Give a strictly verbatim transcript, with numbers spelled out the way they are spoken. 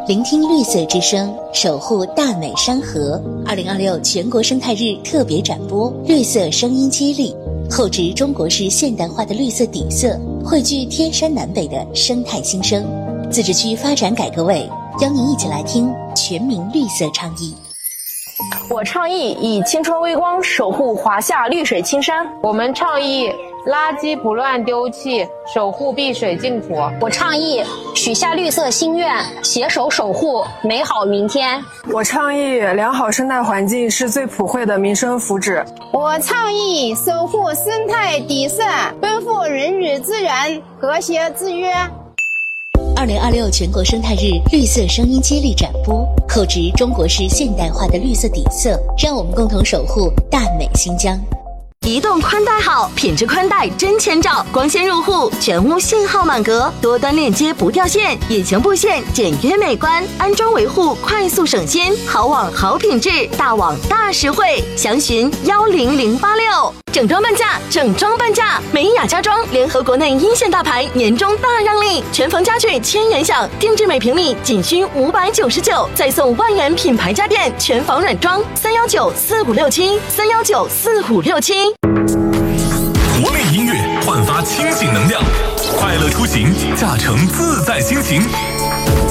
聆听绿色之声，守护大美山河。二零二六全国生态日特别展播，绿色声音接力，厚植中国式现代化的绿色底色，汇聚天山南北的生态新生。自治区发展改革委邀您一起来听全民绿色倡议。 我倡议以青春微光守护华夏绿水青山。 我们倡议垃圾不乱丢弃，守护碧水净土。 我倡议许下绿色心愿，携手守护美好明天。 我倡议良好生态环境是最普惠的民生福祉。 我倡议守护生态底色，奔赴人与自然和谐制约。 二零二六全国生态日绿色声音接力展播，厚植中国式现代化的绿色底色，让我们共同守护大美新疆。 移动宽带好，品质宽带真千兆，光纤入户，全屋信号满格，多端链接不掉线，隐形布线简约美观，安装维护快速省心，好网好品质，大网大实惠，详询幺零零八六。整装半价，整装半价！美雅家装联合国内一线大牌，年终大让利，全房家具千元享，定制每平米仅需五百九十九，再送万元品牌家电全房软装，三幺九四五六七，三幺九四五六七。 活力音乐焕发清醒能量，快乐出行，驾乘自在心情。